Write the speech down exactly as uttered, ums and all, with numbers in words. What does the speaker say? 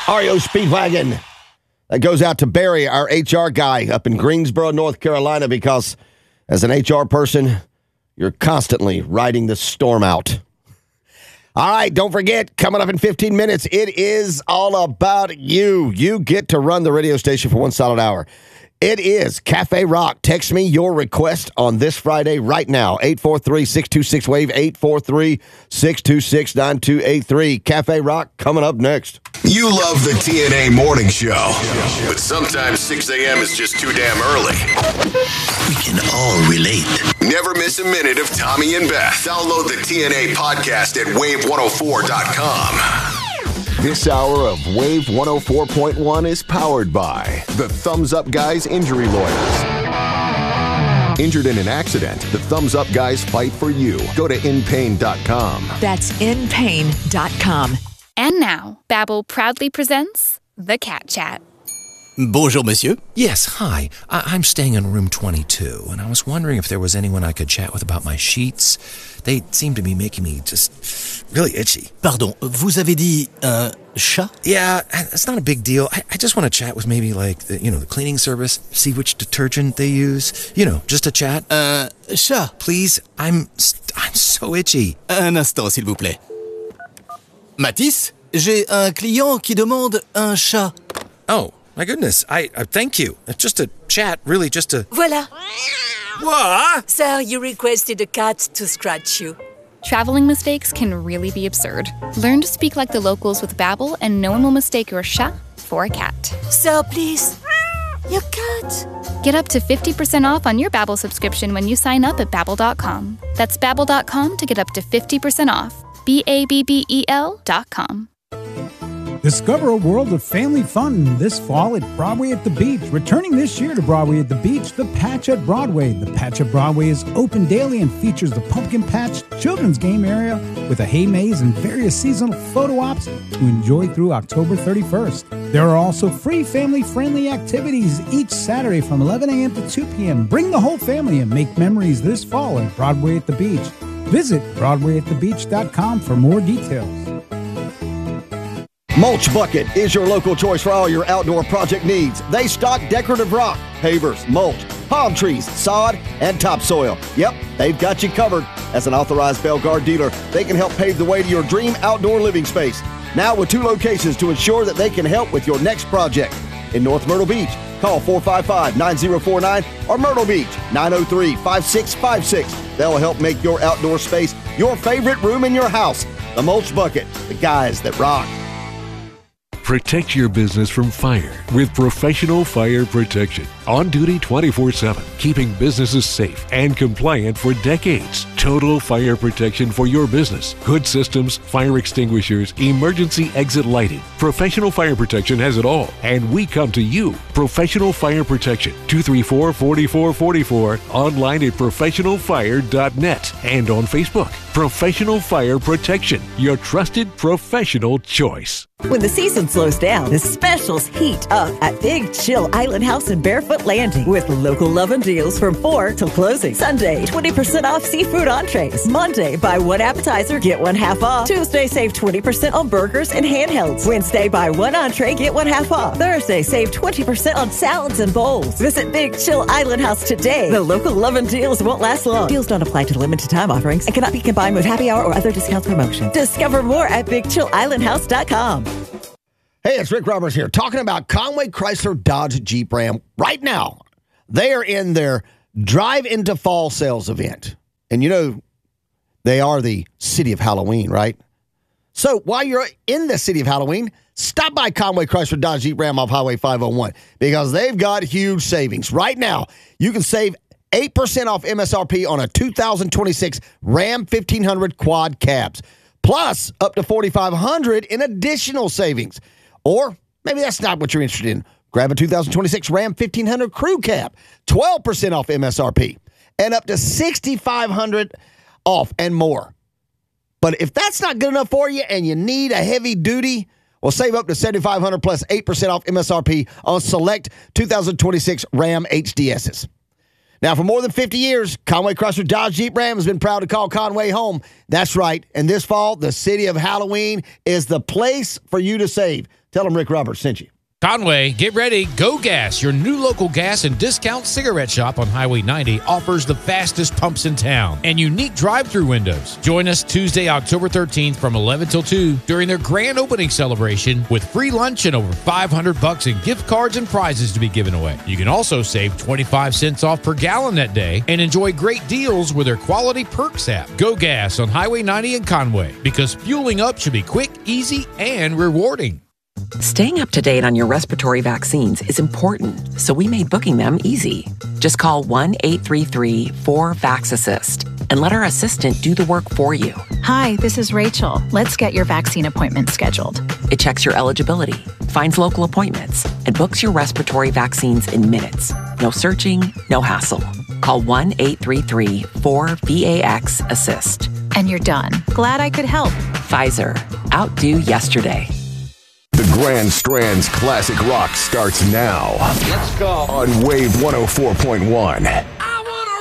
R E O Speedwagon. That goes out to Barry, our H R guy up in Greensboro, North Carolina, because as an H R person, you're constantly riding the storm out. All right, don't forget, coming up in fifteen minutes, it is all about you. You get to run the radio station for one solid hour. It is Cafe Rock. Text me your request on this Friday right now. eight four three, six two six, WAVE, eight four three, six two six, nine two eight three. Cafe Rock coming up next. You love the T N A Morning Show, but sometimes six a.m. is just too damn early. We can all relate. Never miss a minute of Tommy and Beth. Download the T N A podcast at wave one oh four dot com. This hour of Wave one oh four point one is powered by the Thumbs Up Guys Injury Lawyers. Injured in an accident, the Thumbs Up Guys fight for you. Go to in pain dot com. That's in pain dot com. And now, Babbel proudly presents The Cat Chat. Bonjour, monsieur. Yes, hi. I- I'm staying in room twenty-two, and I was wondering if there was anyone I could chat with about my sheets. They seem to be making me just really itchy. Pardon, vous avez dit un chat? Yeah, it's not a big deal. I, I just want to chat with maybe, like, the, you know, the cleaning service, see which detergent they use. You know, just a chat. Un chat? Please, I'm, I'm so itchy. Un instant, s'il vous plaît. Mathis, j'ai un client qui demande un chat. Oh. My goodness, I, I thank you. It's just a chat, really, just a... Voila. What? Sir, you requested a cat to scratch you. Traveling mistakes can really be absurd. Learn to speak like the locals with Babbel, and no one will mistake your chat for a cat. Sir, please. Your cat. Get up to fifty percent off on your Babbel subscription when you sign up at Babbel dot com. That's Babbel dot com to get up to fifty percent off. B A B B E L dot com. Discover a world of family fun this fall at Broadway at the Beach. Returning this year to Broadway at the Beach, The Patch at Broadway. The Patch at Broadway is open daily and features the Pumpkin Patch children's game area with a hay maze and various seasonal photo ops to enjoy through October thirty-first. There are also free family-friendly activities each Saturday from eleven a.m. to two p.m. Bring the whole family and make memories this fall at Broadway at the Beach. Visit broadway at the beach dot com for more details. Mulch Bucket is your local choice for all your outdoor project needs. They stock decorative rock, pavers, mulch, palm trees, sod, and topsoil. Yep, they've got you covered. As an authorized Belgard dealer, they can help pave the way to your dream outdoor living space. Now with two locations to ensure that they can help with your next project. In North Myrtle Beach, call four five five, nine zero four nine or Myrtle Beach, nine oh three, five six five six. They'll help make your outdoor space your favorite room in your house. The Mulch Bucket, the guys that rock. Protect your business from fire with Professional Fire Protection. On duty twenty-four seven, keeping businesses safe and compliant for decades. Total fire protection for your business. Hood systems, fire extinguishers, emergency exit lighting. Professional Fire Protection has it all. And we come to you. Professional Fire Protection, two three four, four four four four, online at professional fire dot net and on Facebook. Professional Fire Protection, your trusted professional choice. When the season slows down, the specials heat up at Big Chill Island House in Barefoot Landing with local lovin' deals from four till closing. Sunday, twenty percent off seafood entrees. Monday, buy one appetizer, get one half off. Tuesday, save twenty percent on burgers and handhelds. Wednesday, buy one entree, get one half off. Thursday, save twenty percent on salads and bowls. Visit Big Chill Island House today. The local lovin' deals won't last long. Deals don't apply to limited time offerings and cannot be combined with happy hour or other discount promotion. Discover more at big chill island house dot com. Hey, it's Rick Roberts here, talking about Conway Chrysler Dodge Jeep Ram. Right now, they are in their Drive into Fall sales event. And you know, they are the city of Halloween, right? So while you're in the city of Halloween, stop by Conway Chrysler Dodge Jeep Ram off Highway five oh one because they've got huge savings. Right now, you can save eight percent off M S R P on a two thousand twenty-six Ram fifteen hundred quad cabs, plus up to forty-five hundred dollars in additional savings. Or maybe that's not what you're interested in. Grab a two thousand twenty-six Ram fifteen hundred crew cab, twelve percent off M S R P, and up to sixty-five hundred dollars off and more. But if that's not good enough for you and you need a heavy duty, well, save up to seventy-five hundred dollars plus eight percent off M S R P on select two thousand twenty-six Ram H D Ss. Now, for more than fifty years, Conway Chrysler Dodge Jeep Ram has been proud to call Conway home. That's right. And this fall, the city of Halloween is the place for you to save. Tell them Rick Roberts sent you. Conway, get ready. Go Gas, your new local gas and discount cigarette shop on Highway ninety, offers the fastest pumps in town and unique drive-through windows. Join us Tuesday, October thirteenth from eleven till two during their grand opening celebration with free lunch and over five hundred bucks in gift cards and prizes to be given away. You can also save twenty-five cents off per gallon that day and enjoy great deals with their Quality Perks app. Go Gas on Highway ninety in Conway, because fueling up should be quick, easy, and rewarding. Staying up to date on your respiratory vaccines is important, so we made booking them easy. Just call one eight three three four VAX-ASSIST and let our assistant do the work for you. Hi, this is Rachel. Let's get your vaccine appointment scheduled. It checks your eligibility, finds local appointments, and books your respiratory vaccines in minutes. No searching, no hassle. Call one eight three three four VAX-ASSIST. And you're done. Glad I could help. Pfizer. Outdo yesterday. The Grand Strands Classic Rock starts now. Let's go. On Wave one oh four point one.